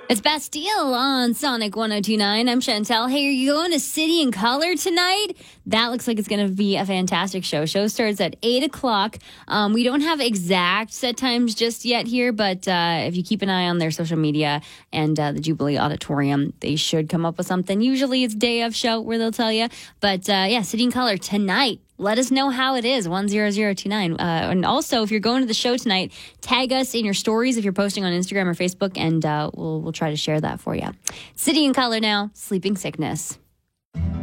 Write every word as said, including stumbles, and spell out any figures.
It's Bastille on Sonic one oh two point nine. I'm Chantel. Hey, are you going to City and Color tonight? That looks like it's going to be a fantastic show. Show starts at eight o'clock. Um, we don't have exact set times just yet here, but uh, if you keep an eye on their social media and uh, the Jubilee Auditorium, they should come up with something. Usually it's day of show where they'll tell you. But uh, yeah, City and Color tonight. Let us know how it is, one zero zero two nine. Uh, and also, if you're going to the show tonight, tag us in your stories if you're posting on Instagram or Facebook, and uh, we'll, we'll try to share that for you. City and Color now, Sleeping Sickness.